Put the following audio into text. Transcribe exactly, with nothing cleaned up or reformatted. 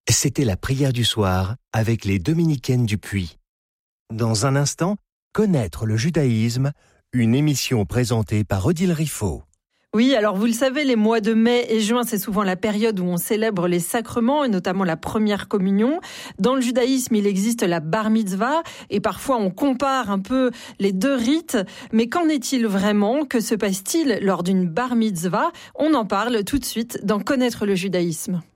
C'était la prière du soir avec les dominicaines du Puy. Dans un instant, connaître le judaïsme, une émission présentée par Odile Riffaut. Oui, alors vous le savez, les mois de mai et juin, c'est souvent la période où on célèbre les sacrements, et notamment la première communion. Dans le judaïsme, il existe la bar mitzvah, et parfois on compare un peu les deux rites. Mais qu'en est-il vraiment? Que se passe-t-il lors d'une bar mitzvah? On en parle tout de suite dans Connaître le judaïsme.